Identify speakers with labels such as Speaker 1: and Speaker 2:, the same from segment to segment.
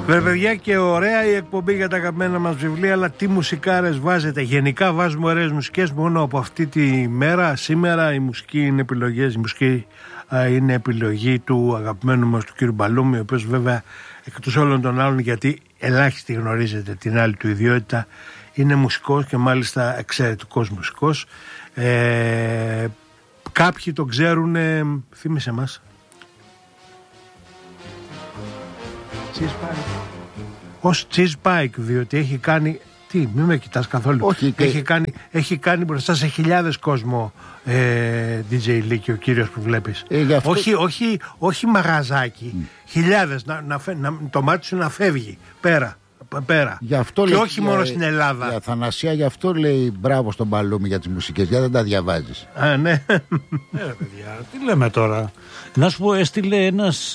Speaker 1: Βέβαια, παιδιά, και ωραία η εκπομπή για τα αγαπημένα μας βιβλία, αλλά τι μουσικάρες βάζετε? Γενικά βάζουμε ωραίες μουσικές, μόνο από αυτή τη μέρα. Σήμερα η μουσική είναι επιλογές, η μουσική είναι επιλογή του αγαπημένου μας του κύριου Μπαλούμη, ο οποίος βέβαια εκτός όλων των άλλων, γιατί ελάχιστοι γνωρίζετε την άλλη του ιδιότητα, είναι μουσικός και μάλιστα εξαιρετικός μουσικός. Κάποιοι τον ξέρουν, θύμισε μας. Ως Cheese Pike, διότι έχει κάνει. Τι, μην με κοιτάς καθόλου.
Speaker 2: Όχι,
Speaker 1: έχει κάνει μπροστά σε χιλιάδες κόσμο DJ Λίκη, ο κύριος που βλέπεις.
Speaker 2: Αυτό...
Speaker 1: Όχι μαγαζάκι. Χιλιάδες, το μάτι σου να φεύγει πέρα.
Speaker 2: Αυτό
Speaker 1: και
Speaker 2: λέει,
Speaker 1: όχι μόνο στην Ελλάδα.
Speaker 2: Για Αθανασία, γι' αυτό λέει μπράβο στον Παλούμη για τις μουσικές, γιατί δεν τα διαβάζεις.
Speaker 1: Α, ναι.
Speaker 3: Παιδιά, τι λέμε τώρα. Να σου πω, έστειλε ένας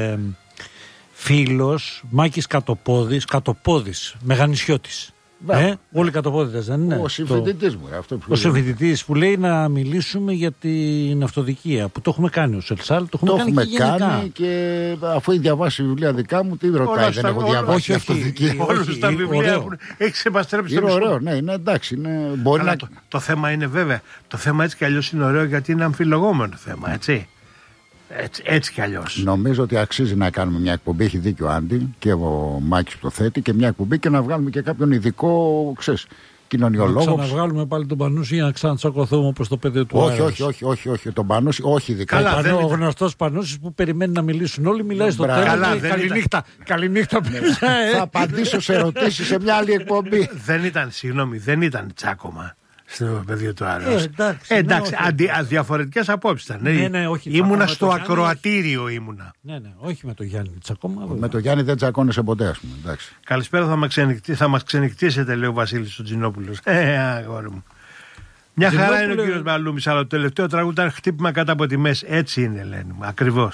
Speaker 3: φίλος, Μάκης Κατοπόδης, Μεγανησιώτης. Όλοι κατοπόδητες, δεν είναι?
Speaker 2: Ο συμφοιτητής μου.
Speaker 3: Ο συμφοιτητής που λέει να μιλήσουμε για την αυτοδικία, που το έχουμε κάνει ως Ελσάλ, το έχουμε κάνει
Speaker 2: και αφού έχει διαβάσει βιβλία δικά μου, τι ρωτάει, δεν έχω διαβάσει αυτοδικία.
Speaker 1: Όλους τα βιβλία που έχεις επαστρέψει.
Speaker 2: Είναι ωραίο, ναι, είναι εντάξει. Μπορεί να...
Speaker 1: Το θέμα είναι βέβαια, το θέμα έτσι κι αλλιώς είναι ωραίο, γιατί είναι αμφιλογόμενο θέμα, έτσι. Έτσι κι αλλιώς.
Speaker 2: Νομίζω ότι αξίζει να κάνουμε μια εκπομπή. Έχει δίκιο ο Άντι και ο Μάκης που το θέτει, και μια εκπομπή και να βγάλουμε και κάποιον ειδικό, ξέρεις, κοινωνιολόγο.
Speaker 3: Να βγάλουμε πάλι τον Πανούση για να ξανατσακωθούμε όπως το παιδί του.
Speaker 2: Όχι. Τον Πανούση, όχι ειδικά.
Speaker 3: Καλά, ο γνωστός Πανούσης που περιμένει να μιλήσουν όλοι, μιλάει στο τέλος. Καληνύχτα.
Speaker 2: Θα απαντήσω σε ερωτήσεις σε μια άλλη εκπομπή.
Speaker 1: Δεν ήταν τσάκωμα στο πεδίο του Άρεος. Εντάξει, διαφορετικές απόψεις ήταν. Ήμουνα στο ακροατήριο ήμουνα.
Speaker 3: Ναι, όχι με τον Γιάννη τσακώμα.
Speaker 2: Με τον Γιάννη δεν τσακώνεσαι ποτέ, ας πούμε. Εντάξει.
Speaker 1: Καλησπέρα, θα μας ξενυχτήσετε, λέει ο Βασίλης ο Τζινόπουλος. Αγόρι μου. Μια χαρά είναι ο κύριος Μπαλούμης, αλλά το τελευταίο τραγούδι ήταν χτύπημα κάτω από τη μέση. Έτσι είναι, Ελένη μου.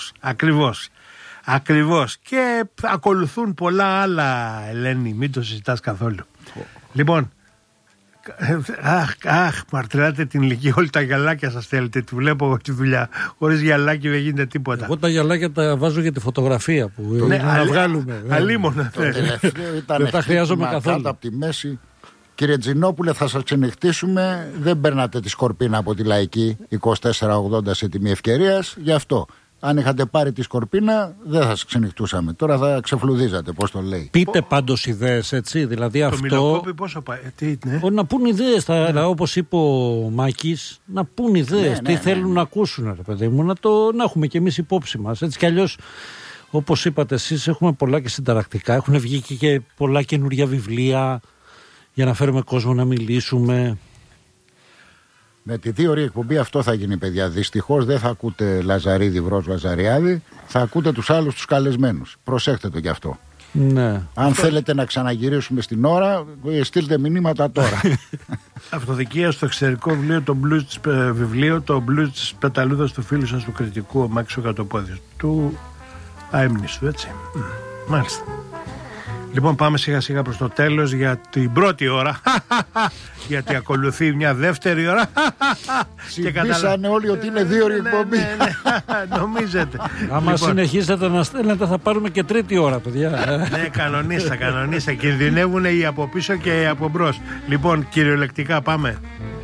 Speaker 1: Ακριβώς. Και ακολουθούν πολλά άλλα, Ελένη, μην το συζητάς καθόλου. Λοιπόν, μαρτυράτε την ηλικία, όλοι τα γυαλάκια σας θέλετε. Τη βλέπω εγώ τη δουλειά. Χωρίς γυαλάκι δεν γίνεται τίποτα.
Speaker 3: Εγώ τα γυαλάκια τα βάζω για τη φωτογραφία που να βγάλουμε.
Speaker 1: Αλίμονα.
Speaker 2: Δεν τα χρειάζομαι καθόλου. Κάτω από τη μέση. Κύριε Τζινόπουλε, θα σας ξενυχτήσουμε. Δεν παίρνατε τη σκορπίνα από τη Λαϊκή 24,80 σε τιμή ευκαιρίας. Γι' αυτό. Αν είχατε πάρει τη σκορπίνα, δεν θα σας ξενυχτούσαμε. Τώρα θα ξεφλουδίζατε, πώς το λέει.
Speaker 3: Πείτε πάντως ιδέες, έτσι. Δηλαδή
Speaker 1: το
Speaker 3: αυτό.
Speaker 1: Μιλοκόπη πόσο πάει.
Speaker 3: Να πούν ιδέες, όπως είπε ο Μάκης, να πούν ιδέες. Τι θέλουν να ακούσουν, ρε παιδί μου, να έχουμε κι εμείς υπόψη μας. Έτσι κι αλλιώς, όπως είπατε εσείς, έχουμε πολλά και συνταρακτικά. Έχουν βγει και πολλά καινούργια βιβλία για να φέρουμε κόσμο να μιλήσουμε.
Speaker 2: Με τη 2 ώρη εκπομπή αυτό θα γίνει, παιδιά. Δυστυχώς δεν θα ακούτε Λαζαρίδη, Βρός, Λαζαριάδη. Θα ακούτε τους άλλους τους καλεσμένους. Προσέχτε το γι' αυτό.
Speaker 3: Ναι.
Speaker 2: Αν θέλετε να ξαναγυρίσουμε στην ώρα, στείλτε μηνύματα τώρα.
Speaker 1: Αυτοδικία στο εξωτερικό βιβλίο, το blues της πεταλούδας του φίλου σας του κριτικού, ο Μάκης ο Κατοπόδης, του αείμνηστου, έτσι. Μάλιστα. Λοιπόν, πάμε σιγά σιγά προς το τέλος για την πρώτη ώρα. Γιατί ακολουθεί μια δεύτερη ώρα.
Speaker 2: Συμπίσανε όλοι ότι είναι 2 ώρη εκπομπή.
Speaker 1: Νομίζετε.
Speaker 3: Άμα συνεχίσετε να στέλνετε, θα πάρουμε και τρίτη ώρα, παιδιά.
Speaker 1: Ναι, κανονίστε. Κινδυνεύουν οι από πίσω και οι από μπρος. Λοιπόν, κυριολεκτικά πάμε.